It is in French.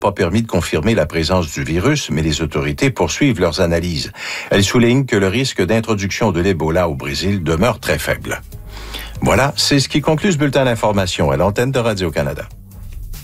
pas permis de confirmer la présence du virus, mais les autorités poursuivent leurs analyses. Elle souligne que le risque d'introduction de l'Ebola au Brésil demeure très faible. Voilà, c'est ce qui conclut ce bulletin d'information à l'antenne de Radio-Canada.